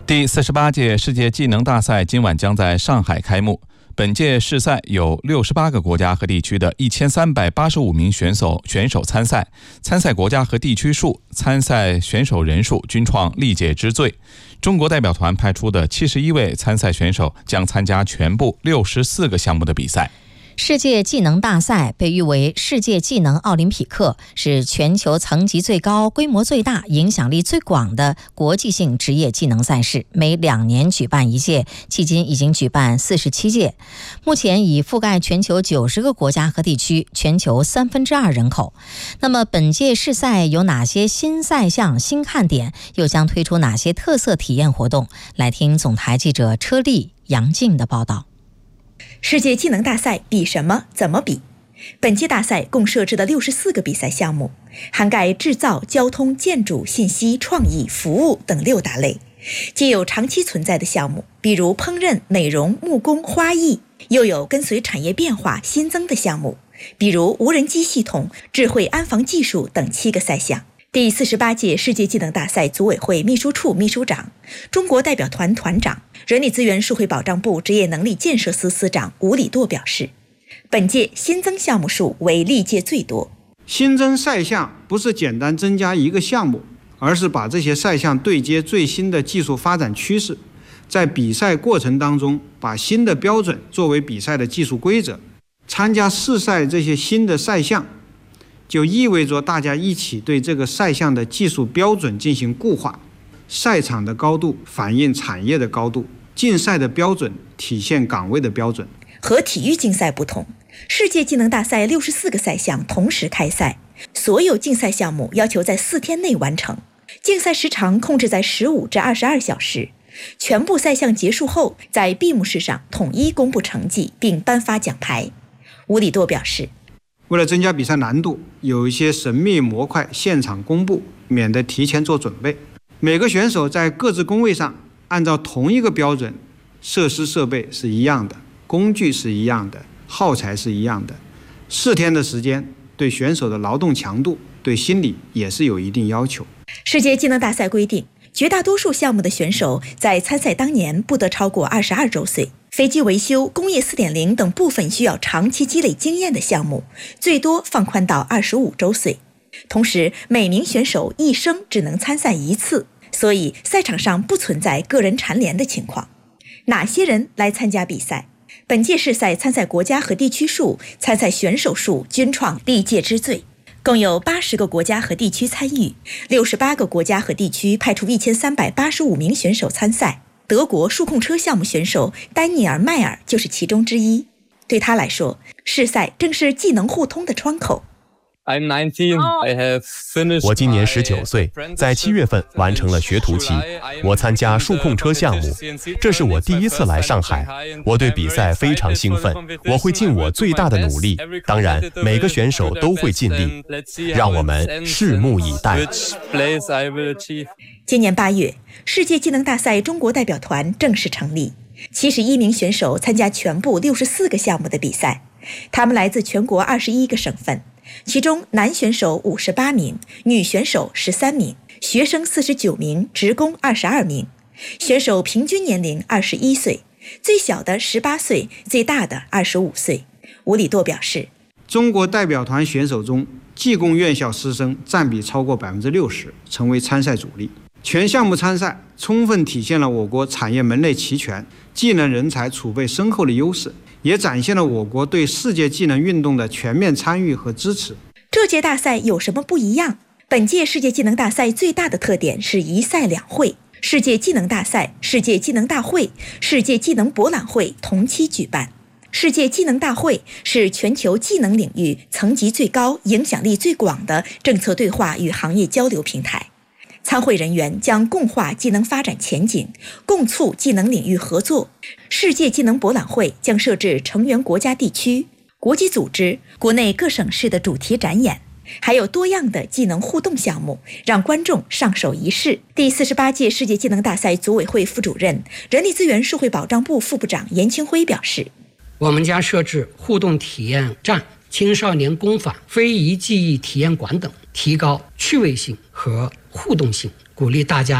第48届世界技能大赛今晚将在上海开幕。本届世赛有68个国家和地区的1385名选手参赛，参赛国家和地区数、参赛选手人数均创历届之最。中国代表团派出的71位参赛选手将参加全部64个项目的比赛。 世界技能大赛被誉为世界技能奥林匹克，是全球层级最高、规模最大、影响力最广的国际性职业技能赛事，每2年举办一届，迄今已经举办47届，目前已覆盖全球90个国家和地区，全球2/3人口。那么本届世赛有哪些新赛项、新看点，又将推出哪些特色体验活动？来听总台记者车丽、杨静的报道。 世界技能大赛比什么？怎么比？本届大赛共设置了64个比赛项目，涵盖制造、交通、建筑、信息、创意、服务等6大类。既有长期存在的项目，比如烹饪、美容、木工、花艺，又有跟随产业变化新增的项目，比如无人机系统、智慧安防技术等7个赛项。第48届世界技能大赛组委会秘书处秘书长、中国代表团团长、人力资源社会保障部职业能力建设司司长吴礼舵表示，本届新增项目数为历届最多。 新增赛项不是简单增加一个项目，而是把这些赛项对接最新的技术发展趋势，在比赛过程当中把新的标准作为比赛的技术规则。参加世赛这些新的赛项，就意味着大家一起对这个赛项的技术标准进行固化，赛场的高度反映产业的高度，竞赛的标准体现岗位的标准。 和体育竞赛不同，世界技能大赛64个赛项同时开赛，所有竞赛项目要求在4天内完成，竞赛时长控制在15至22小时。全部赛项结束后，在闭幕式上统一公布成绩并颁发奖牌。吴礼舵表示， 为了增加比赛难度，有一些神秘模块现场公布，免得提前做准备。每个选手在各自工位上按照同一个标准，设施设备是一样的，工具是一样的，耗材是一样的。4天的时间对选手的劳动强度、对心理也是有一定要求。 世界技能大赛规定，绝大多数项目的选手在参赛当年不得超过22周岁。飞机维修、工业 4.0 等部分需要长期积累经验的项目，最多放宽到25周岁。同时，每名选手一生只能参赛1次，所以赛场上不存在个人蝉联的情况。哪些人来参加比赛？本届世赛参赛国家和地区数、参赛选手数均创历届之最，共有80个国家和地区参与，68个国家和地区派出1385名选手参赛。德国数控车项目选手丹尼尔·迈尔就是其中之一。对他来说，世赛正是技能互通的窗口。 我今年19岁，在7月份完成了学徒期。我参加数控车项目，这是我第1次来上海。我对比赛非常兴奋，我会尽我最大的努力。当然，每个选手都会尽力，让我们拭目以待。 今年8月，世界技能大赛中国代表团正式成立，71名选手参加全部64个项目的比赛，他们来自全国21个省份。其中男选手58名，女选手13名，学生49名，职工22名。选手平均年龄21岁，最小的18岁，最大的25岁。吴礼舵表示， 中国代表团选手中，技工院校师生占比超过60%，成为参赛主力。全项目参赛，充分体现了我国产业门类齐全、技能人才储备深厚的优势，也展现了我国对世界技能运动的全面参与和支持。 这届大赛有什么不一样？本届世界技能大赛最大的特点是一赛两会，世界技能大赛、世界技能大会、世界技能博览会同期举办。世界技能大会是全球技能领域层级最高、影响力最广的政策对话与行业交流平台。参会人员将共话技能发展前景，共促技能领域合作。世界技能博览会将设置成员国家地区、国际组织、国内各省市的主题展演，还有多样的技能互动项目，让观众上手一试。第48届世界技能大赛组委会副主任、人力资源社会保障部副部长严清辉表示， 我们将设置互动体验站、青少年工坊、非遗技艺体验馆等，提高趣味性和互动性，鼓励大家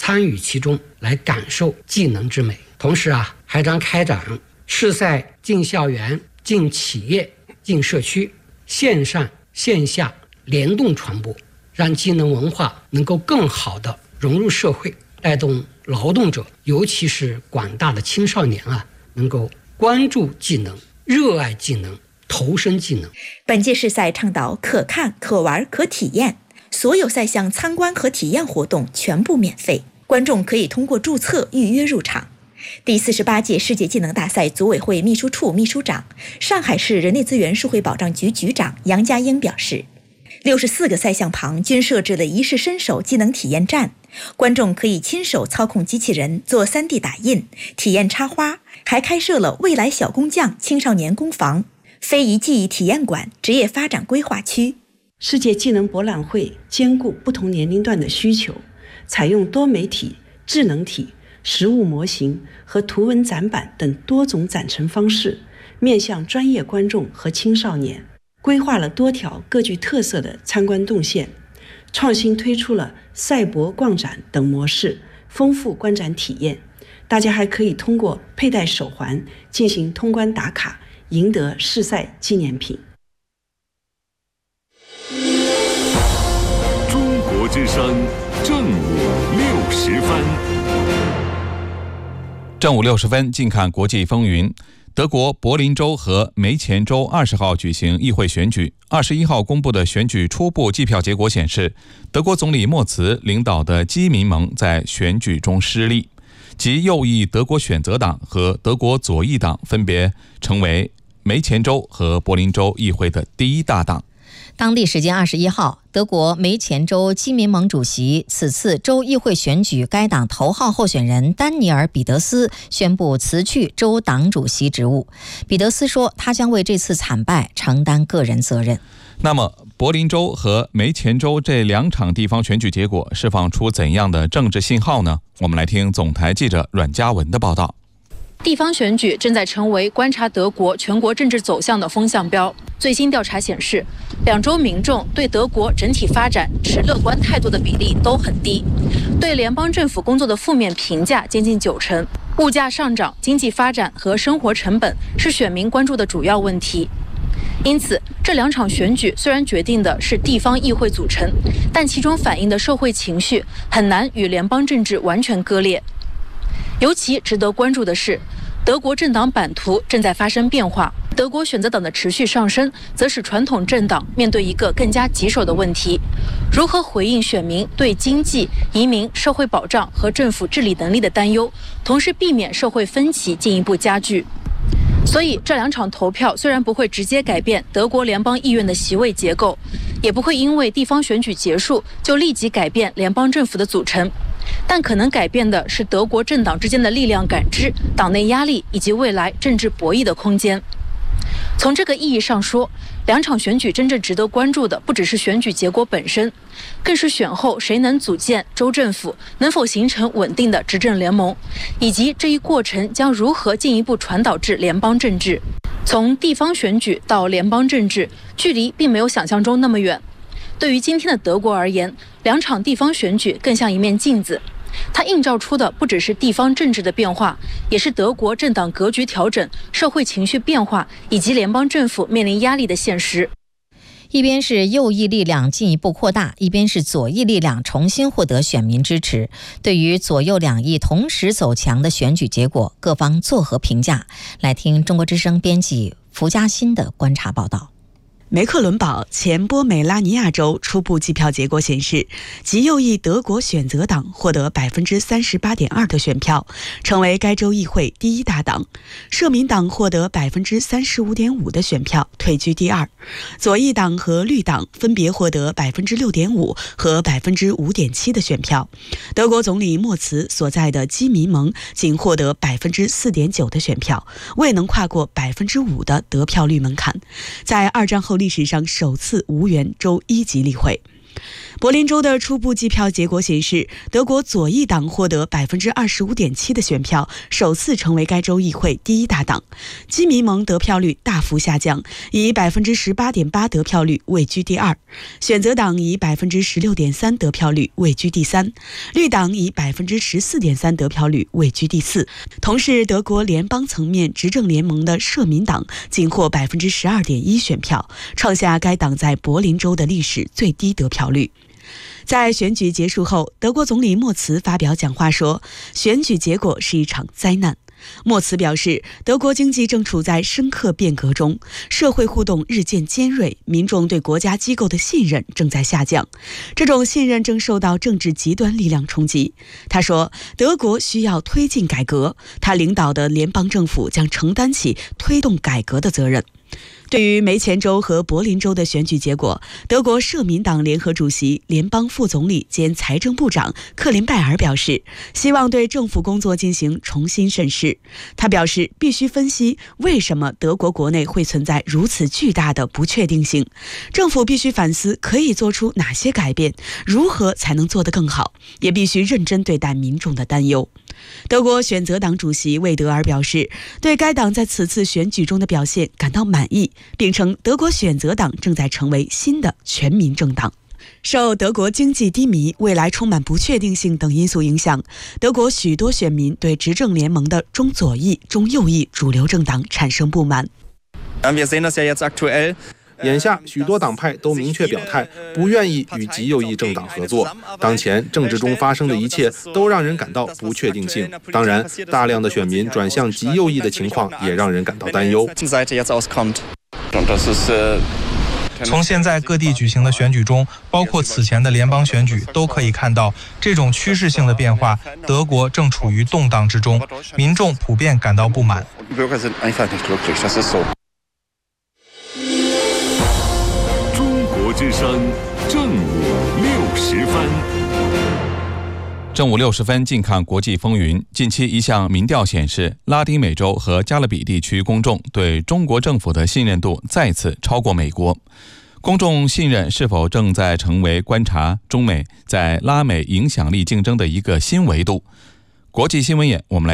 参与其中，来感受技能之美。同时还将开展市赛进校园、进企业、进社区，线上线下联动传播，让技能文化能够更好地融入社会，带动劳动者，尤其是广大的青少年能够关注技能、热爱技能、投身技能。 本届世赛倡导可看、可玩、可体验，所有赛项参观和体验活动全部免费，观众可以通过注册预约入场。第48届世界技能大赛组委会秘书处秘书长、上海市人力资源社会保障局局长杨家英表示，64个赛项旁均设置了一试身手技能体验站，观众可以亲手操控机器人做 3D 打印，体验插花，还开设了未来小工匠青少年工坊、非遗技艺体验馆、职业发展规划区。 世界技能博览会兼顾不同年龄段的需求，采用多媒体、智能体、实物模型和图文展板等多种展陈方式，面向专业观众和青少年，规划了多条各具特色的参观动线，创新推出了赛博逛展等模式，丰富观展体验。大家还可以通过佩戴手环进行通关打卡，赢得世赛纪念品。 中国之声正午60分。 正午60分，近看国际风云。德国柏林州和梅前州20号举行议会选举。21号公布的选举初步计票结果显示，德国总理默茨领导的基民盟在选举中失利，即右翼德国选择党和德国左翼党分别成为梅前州和柏林州议会的第一大党。 当地时间21号，德国梅前州基民盟主席、此次州议会选举该党头号候选人丹尼尔·彼得斯宣布辞去州党主席职务。彼得斯说，他将为这次惨败承担个人责任。 那么，柏林州和梅前州这2场地方选举结果释放出怎样的政治信号呢？我们来听总台记者阮嘉文的报道。 地方选举正在成为观察德国全国政治走向的风向标。最新调查显示，2州民众对德国整体发展持乐观态度的比例都很低，对联邦政府工作的负面评价接近90%。物价上涨、经济发展和生活成本是选民关注的主要问题。因此，这2场选举虽然决定的是地方议会组成，但其中反映的社会情绪很难与联邦政治完全割裂。尤其值得关注的是，德国政党版图正在发生变化。德国选择党的持续上升，则使传统政党面对一个更加棘手的问题：如何回应选民对经济、移民、社会保障和政府治理能力的担忧，同时避免社会分歧进一步加剧。所以，这2场投票虽然不会直接改变德国联邦议院的席位结构，也不会因为地方选举结束就立即改变联邦政府的组成，但可能改变的是德国政党之间的力量感知、党内压力以及未来政治博弈的空间。从这个意义上说，2场选举真正值得关注的不只是选举结果本身，更是选后谁能组建州政府，能否形成稳定的执政联盟，以及这一过程将如何进一步传导至联邦政治。从地方选举到联邦政治，距离并没有想象中那么远。对于今天的德国而言，2场地方选举更像一面镜子，它映照出的不只是地方政治的变化，也是德国政党格局调整、社会情绪变化以及联邦政府面临压力的现实。 一边是右翼力量进一步扩大，一边是左翼力量重新获得选民支持。对于左右2翼同时走强的选举结果，各方作何评价？来听中国之声编辑福嘉欣的观察报道。 梅克伦堡前波美拉尼亚州初步计票结果显示，极右翼德国选择党获得 38.2% 的选票，成为该州议会第一大党。社民党获得 35.5% 的选票，退居第二。左翼党和绿党分别获得 6.5% 和 5.7% 的选票。德国总理默茨所在的基民盟仅获得 4.9% 的选票，未能跨过 5% 的得票率门槛，在2战后历史上首次无缘州1级例会。 柏林州的初步计票结果显示，德国左翼党获得 25.7% 的选票，首次成为该州议会第一大党。基民盟得票率大幅下降，以 18.8% 得票率位居第二，选择党以 16.3% 得票率位居第三，绿党以 14.3% 得票率位居第四。同是德国联邦层面执政联盟的社民党仅获 12.1% 选票，创下该党在柏林州的历史最低得票率。在选举结束后，德国总理默茨发表讲话说，选举结果是一场灾难。默茨表示，德国经济正处在深刻变革中，社会互动日渐尖锐，民众对国家机构的信任正在下降，这种信任正受到政治极端力量冲击。他说，德国需要推进改革，他领导的联邦政府将承担起推动改革的责任。对于梅前州和柏林州的选举结果，德国社民党联合主席、联邦副总理兼财政部长克林拜尔表示，希望对政府工作进行重新审视。他表示，必须分析为什么德国国内会存在如此巨大的不确定性，政府必须反思可以做出哪些改变，如何才能做得更好，也必须认真对待民众的担忧。德国选择党主席魏德尔表示，对该党在此次选举中的表现感到满意，并称德国选择党正在成为新的全民政党。受德国经济低迷、未来充满不确定性等因素影响，德国许多选民对执政联盟的中左翼、中右翼主流政党产生不满。 眼下，许多党派都明确表态，不愿意与极右翼政党合作。当前政治中发生的一切都让人感到不确定性。当然，大量的选民转向极右翼的情况也让人感到担忧。 从现在各地举行的选举中，包括此前的联邦选举，都可以看到这种趋势性的变化。德国正处于动荡之中，民众普遍感到不满。 之声正午60分。 正午60分，近看国际风云。近期一项民调显示，拉丁美洲和加勒比地区公众对中国政府的信任度再次超过美国。公众信任是否正在成为观察中美在拉美影响力竞争的一个新维度？国际新闻眼，我们来